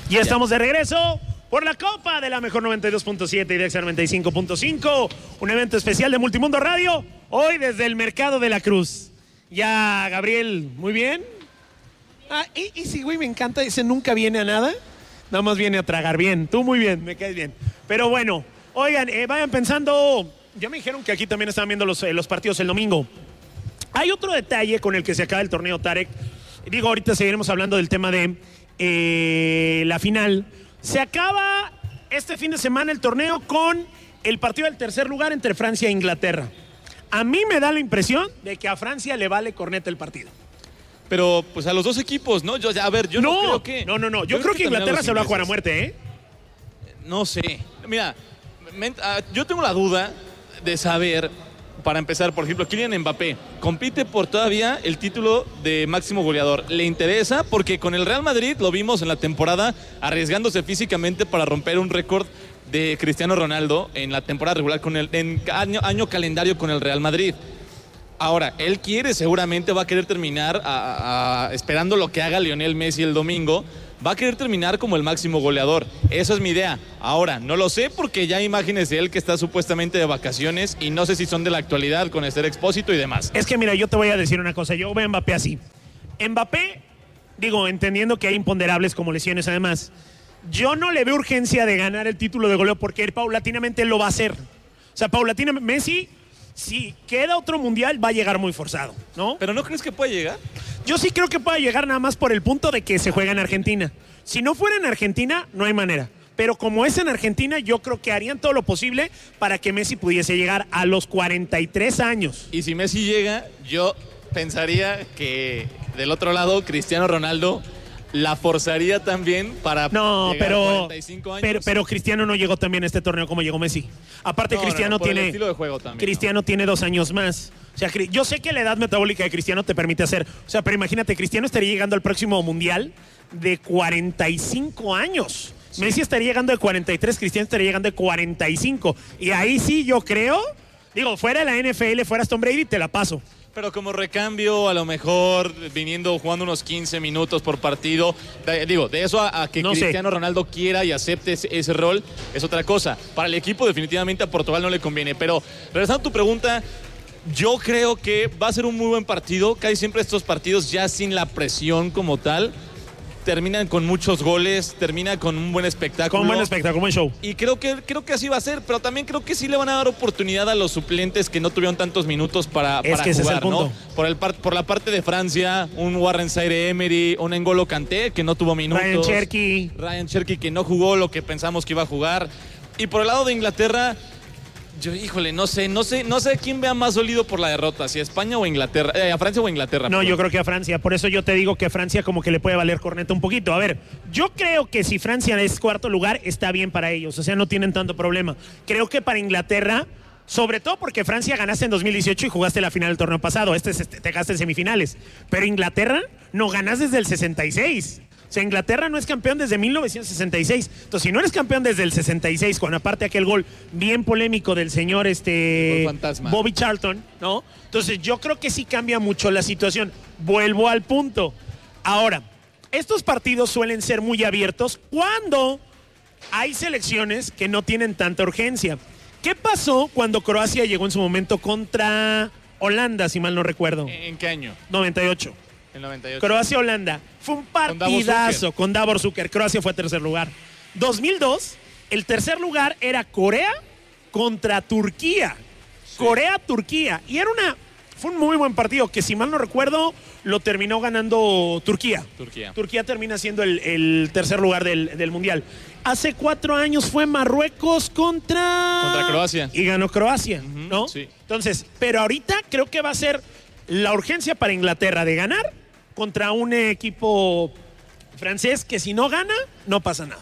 Ya estamos de regreso por la Copa de la Mejor 92.7 y de Exa 95.5. Un evento especial de Multimundo Radio. Hoy desde el Mercado de la Cruz. Ya, Gabriel, muy bien. Y sí, güey, me encanta. Ese nunca viene a nada. Nada más viene a tragar bien. Tú muy bien, me caes bien. Pero bueno, oigan, vayan pensando. Ya me dijeron que aquí también estaban viendo los partidos el domingo. Hay otro detalle con el que se acaba el torneo, Tarek. Digo, ahorita seguiremos hablando del tema de la final. Se acaba este fin de semana el torneo con el partido del tercer lugar entre Francia e Inglaterra. A mí me da la impresión de que a Francia le vale corneta el partido. Pero pues a los dos equipos, ¿no? Yo no creo que... No. Yo creo que Inglaterra se va a jugar a muerte, ¿eh? No sé. Mira, yo tengo la duda de saber, para empezar, por ejemplo, Kylian Mbappé compite por todavía el título de máximo goleador. ¿Le interesa? Porque con el Real Madrid lo vimos en la temporada arriesgándose físicamente para romper un récord de Cristiano Ronaldo en la temporada regular en año calendario con el Real Madrid. Ahora, él seguramente va a querer terminar esperando lo que haga Lionel Messi el domingo. Va a querer terminar como el máximo goleador. Esa es mi idea. Ahora, no lo sé porque ya hay imágenes de él que está supuestamente de vacaciones y no sé si son de la actualidad con Esther Expósito y demás. Es que mira, yo te voy a decir una cosa. Yo veo a Mbappé así. Mbappé, entendiendo que hay imponderables como lesiones además, yo no le veo urgencia de ganar el título de goleo porque él paulatinamente lo va a hacer. O sea, paulatinamente, Messi, si queda otro mundial, va a llegar muy forzado, ¿no? ¿Pero no crees que puede llegar? Yo sí creo que puede llegar nada más por el punto de que se juega en Argentina. Si no fuera en Argentina, no hay manera. Pero como es en Argentina, yo creo que harían todo lo posible para que Messi pudiese llegar a los 43 años. Y si Messi llega, yo pensaría que del otro lado, Cristiano Ronaldo la forzaría también para llegar a 45 años. Pero Cristiano no llegó también a este torneo como llegó Messi. Aparte, Cristiano por tiene el estilo de juego también, Cristiano tiene 2 años más. O sea, yo sé que la edad metabólica de Cristiano te permite hacer. O sea, pero imagínate, Cristiano estaría llegando al próximo mundial de 45 años. Sí. Messi estaría llegando de 43, Cristiano estaría llegando de 45. Y ahí sí yo creo, fuera de la NFL, fuera Tom Brady, te la paso. Pero como recambio, a lo mejor jugando unos 15 minutos por partido. De eso a que no Cristiano Ronaldo quiera y acepte ese rol, es otra cosa. Para el equipo, definitivamente a Portugal no le conviene. Pero regresando a tu pregunta, yo creo que va a ser un muy buen partido. Casi siempre estos partidos, ya sin la presión como tal, terminan con muchos goles, termina con un buen espectáculo. Con un buen espectáculo, buen show. Y creo que así va a ser, pero también creo que sí le van a dar oportunidad a los suplentes que no tuvieron tantos minutos para jugar, ¿no? Por la parte de Francia, un Warren Zaïre-Emery, un N'Golo Kanté que no tuvo minutos. Ryan Cherki que no jugó lo que pensamos que iba a jugar. Y por el lado de Inglaterra, no sé quién vea más dolido por la derrota, si a España o Inglaterra, a Francia o Inglaterra. No, yo creo que a Francia, por eso yo te digo que a Francia como que le puede valer corneta un poquito. A ver, yo creo que si Francia es cuarto lugar, está bien para ellos, o sea, no tienen tanto problema. Creo que para Inglaterra, sobre todo porque Francia ganaste en 2018 y jugaste la final del torneo pasado, te ganaste en semifinales, pero Inglaterra no ganas desde el 66. O sea, Inglaterra no es campeón desde 1966. Entonces, si no eres campeón desde el 66, con aparte aquel gol bien polémico del señor Bobby Charlton, ¿no? Entonces, yo creo que sí cambia mucho la situación. Vuelvo al punto. Ahora, estos partidos suelen ser muy abiertos cuando hay selecciones que no tienen tanta urgencia. ¿Qué pasó cuando Croacia llegó en su momento contra Holanda, si mal no recuerdo? ¿En qué año? 98. El 98. Croacia-Holanda. Fue un partidazo con Davor Zucker. Croacia fue tercer lugar. 2002, el tercer lugar era Corea contra Turquía. Sí. Corea-Turquía. Y fue un muy buen partido que, si mal no recuerdo, lo terminó ganando Turquía. Turquía termina siendo el tercer lugar del Mundial. Hace 4 años fue Marruecos contra Croacia. Y ganó Croacia, ¿no? Sí. Entonces, pero ahorita creo que va a ser la urgencia para Inglaterra de ganar contra un equipo francés que si no gana, no pasa nada.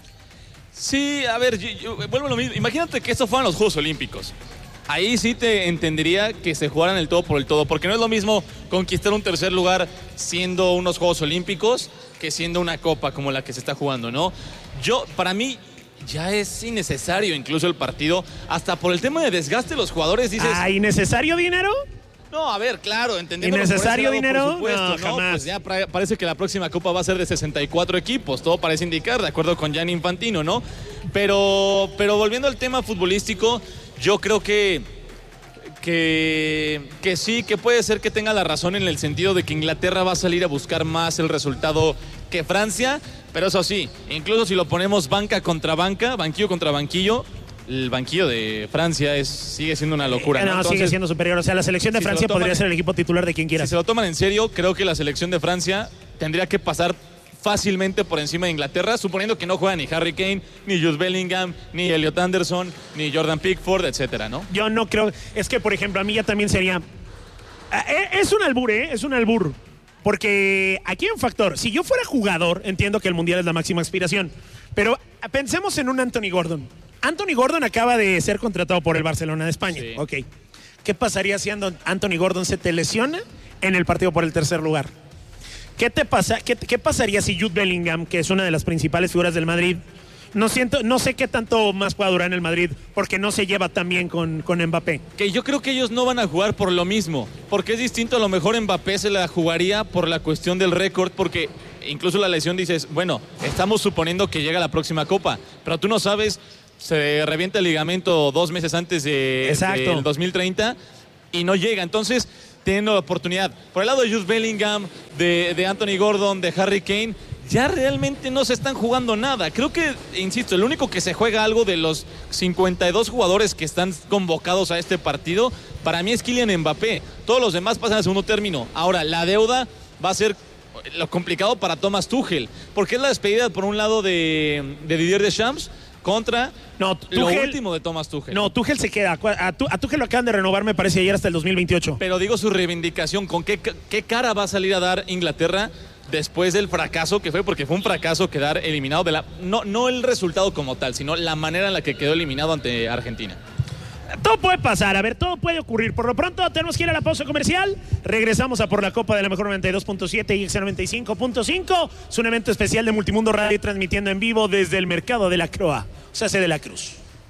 Sí, a ver, yo vuelvo a lo mismo. Imagínate que estos fueran los Juegos Olímpicos. Ahí sí te entendería que se jugaran el todo por el todo, porque no es lo mismo conquistar un tercer lugar siendo unos Juegos Olímpicos que siendo una copa como la que se está jugando, ¿no? Para mí, ya es innecesario incluso el partido, hasta por el tema de desgaste de los jugadores, dices... ¿Innecesario dinero? No, a ver, claro, entendiendo. ¿Innecesario dinero? Por supuesto, No, ¿no? jamás. Pues ya parece que la próxima Copa va a ser de 64 equipos, todo parece indicar, de acuerdo con Gianni Infantino, ¿no? Pero volviendo al tema futbolístico, yo creo que sí, que puede ser que tenga la razón en el sentido de que Inglaterra va a salir a buscar más el resultado que Francia, pero eso sí, incluso si lo ponemos banca contra banca, banquillo contra banquillo, el banquillo de Francia sigue siendo una locura. No, Entonces, sigue siendo superior. O sea, la selección de Francia podría ser el equipo titular de quien quiera. Si se lo toman en serio, creo que la selección de Francia tendría que pasar fácilmente por encima de Inglaterra, suponiendo que no juega ni Harry Kane, ni Jude Bellingham, ni Elliot Anderson, ni Jordan Pickford, etcétera, ¿no? Yo no creo. Es que, por ejemplo, a mí ya también sería. Es un albur, ¿eh? Es un albur. Porque aquí hay un factor. Si yo fuera jugador, entiendo que el Mundial es la máxima aspiración. Pero pensemos en un Anthony Gordon. Anthony Gordon acaba de ser contratado por el Barcelona de España. Sí. Ok. ¿Qué pasaría si Anthony Gordon se te lesiona en el partido por el tercer lugar? ¿Qué pasaría si Jude Bellingham, que es una de las principales figuras del Madrid, no sé qué tanto más pueda durar en el Madrid, porque no se lleva tan bien con Mbappé? Que yo creo que ellos no van a jugar por lo mismo, porque es distinto. A lo mejor Mbappé se la jugaría por la cuestión del récord, porque incluso la lesión dices, bueno, estamos suponiendo que llega la próxima Copa, pero tú no sabes, se revienta el ligamento 2 meses antes del 2030 y no llega. Entonces, teniendo la oportunidad, por el lado de Jude Bellingham, de Anthony Gordon, de Harry Kane, ya realmente no se están jugando nada. Creo que, insisto, el único que se juega algo de los 52 jugadores que están convocados a este partido, para mí es Kylian Mbappé. Todos los demás pasan al segundo término. Ahora, la deuda va a ser lo complicado para Thomas Tuchel, porque es la despedida, por un lado, de Didier Deschamps contra lo último de Thomas Tuchel. No, Tuchel se queda. A Tuchel lo acaban de renovar, me parece, ayer hasta el 2028. Pero digo su reivindicación, ¿con qué cara va a salir a dar Inglaterra después del fracaso que fue? Porque fue un fracaso quedar eliminado no el resultado como tal, sino la manera en la que quedó eliminado ante Argentina. Todo puede pasar, a ver, todo puede ocurrir. Por lo pronto tenemos que ir a la pausa comercial. Regresamos a Por la Copa de la Mejor 92.7 y X95.5. Es un evento especial de Multimundo Radio, transmitiendo en vivo desde el mercado de la Croa, o sea, de la Cruz.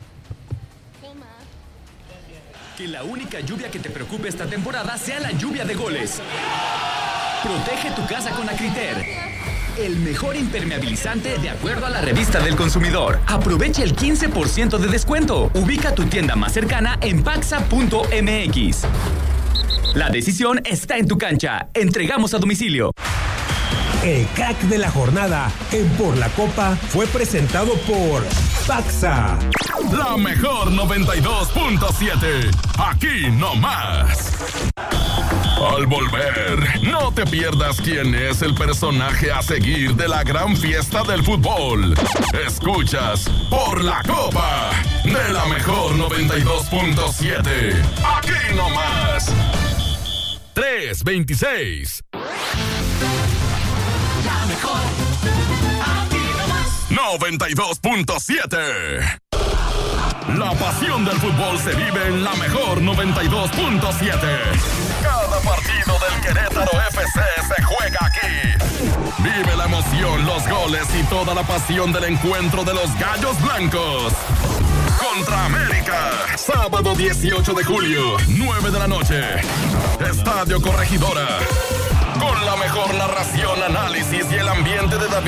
Que la única lluvia que te preocupe esta temporada sea la lluvia de goles. Protege tu casa con Acriter, el mejor impermeabilizante de acuerdo a la revista del consumidor. Aprovecha el 15% de descuento. Ubica tu tienda más cercana en paxa.mx. La decisión está en tu cancha. Entregamos a domicilio. El crack de la jornada en Por la Copa fue presentado por Paxa. La mejor 92.7. Aquí no más. Al volver, no te pierdas quién es el personaje a seguir de la gran fiesta del fútbol. Escuchas Por la Copa de la mejor 92.7. Aquí no más. 326. La mejor. Aquí nomás. 92.7. La pasión del fútbol se vive en la mejor 92.7. Cada partido del Querétaro FC se juega aquí. Vive la emoción, los goles y toda la pasión del encuentro de los Gallos Blancos contra América. Sábado 18 de julio, 9 de la noche. Estadio Corregidora. Con la mejor narración, análisis y el ambiente de David